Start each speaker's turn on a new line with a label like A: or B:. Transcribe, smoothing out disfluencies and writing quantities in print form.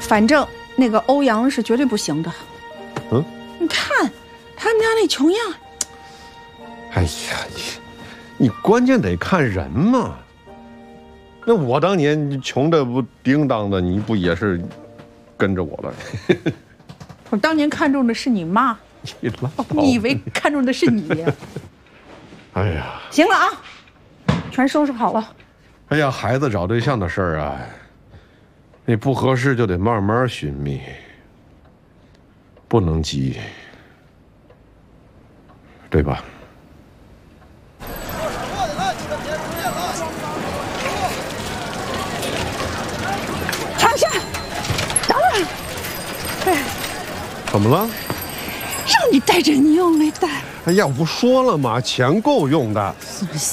A: 反正那个欧阳是绝对不行的。
B: 嗯，
A: 你看他们家那穷样。
B: 哎呀，你关键得看人嘛。那我当年穷的不叮当的，你不也是跟着我了？
A: 我当年看中的是你妈，
B: 你拉倒！
A: 你以为看中的是你？
B: 哎呀，
A: 行了啊，全收拾好了。
B: 哎呀，孩子找对象的事儿啊，你不合适就得慢慢寻觅，不能急，对吧？
A: 躺下，等等。哎，
B: 怎么了？
A: 让你带着你又没带。
B: 哎呀，我不说了吗？钱够用的。